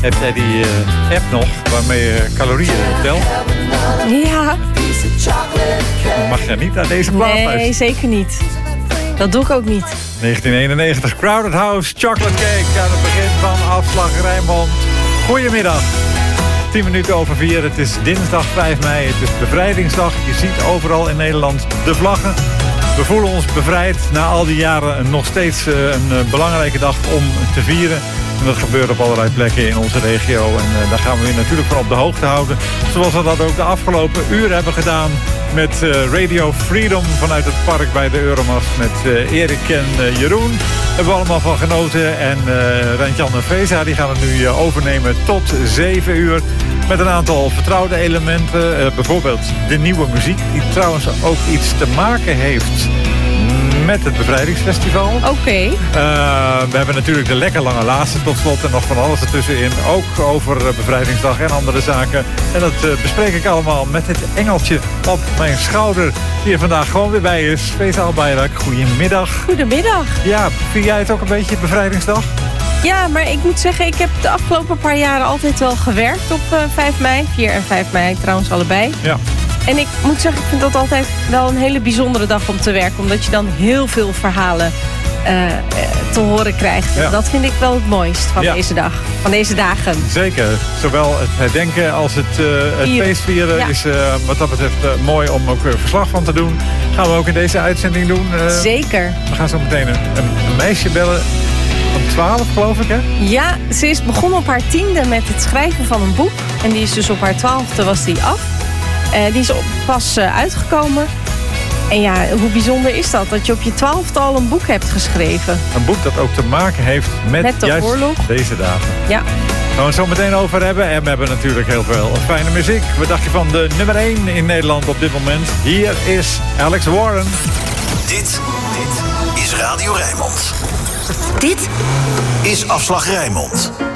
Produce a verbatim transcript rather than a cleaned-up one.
Heb jij die uh, app nog waarmee je calorieën telt? Ja. Mag jij niet naar deze plaat Nee, luisteren? zeker niet. Dat doe ik ook niet. negentien eenennegentig, Crowded House, Chocolate Cake aan het begin van Afslag Rijnmond. Goedemiddag. tien minuten over vier, het is dinsdag vijf mei, het is bevrijdingsdag. Je ziet overal in Nederland de vlaggen. We voelen ons bevrijd na al die jaren nog steeds een belangrijke dag om te vieren. En dat gebeurt op allerlei plekken in onze regio. En uh, daar gaan we je natuurlijk van op de hoogte houden. Zoals we dat ook de afgelopen uren hebben gedaan met uh, Radio Freedom vanuit het park bij de Euromast. Met uh, Erik en uh, Jeroen. Daar hebben we allemaal van genoten. En uh, Rentjan en Feza die gaan het nu uh, overnemen tot zeven uur. Met een aantal vertrouwde elementen. Uh, bijvoorbeeld de nieuwe muziek. Die trouwens ook iets te maken heeft met het Bevrijdingsfestival. Oké. Okay. Uh, we hebben natuurlijk de lekker lange laatste tot slot en nog van alles ertussenin. Ook over uh, Bevrijdingsdag en andere zaken. En dat uh, bespreek ik allemaal met het engeltje op mijn schouder. Die er vandaag gewoon weer bij is. Faisal Bayrak, goedemiddag. Goedemiddag. Ja, vind jij het ook een beetje Bevrijdingsdag? Ja, maar ik moet zeggen, ik heb de afgelopen paar jaren altijd wel gewerkt op uh, vijf mei. vier en vijf mei trouwens allebei. Ja. En ik moet zeggen, ik vind dat altijd wel een hele bijzondere dag om te werken. Omdat je dan heel veel verhalen uh, te horen krijgt. Ja. Dat vind ik wel het mooist van ja. deze dag. Van deze dagen. Zeker. Zowel het herdenken als het, uh, het feestvieren ja. is uh, wat dat betreft uh, mooi om ook uh, verslag van te doen. Gaan we ook in deze uitzending doen. Uh, Zeker. We gaan zo meteen een, een meisje bellen. Van twaalf, geloof ik, hè? Ja, ze is begonnen op haar tiende met het schrijven van een boek. En die is dus op haar twaalfde was die af. Uh, die is pas uh, uitgekomen. En ja, hoe bijzonder is dat? Dat je op je twaalfde al een boek hebt geschreven. Een boek dat ook te maken heeft met, met de juist oorlog. Deze dagen. Ja. Gaan we het zo meteen over hebben. En we hebben natuurlijk heel veel fijne muziek. Wat dacht je van de nummer één in Nederland op dit moment? Hier is Alex Warren. Dit, dit is Radio Rijnmond. Dit is Afslag Rijnmond.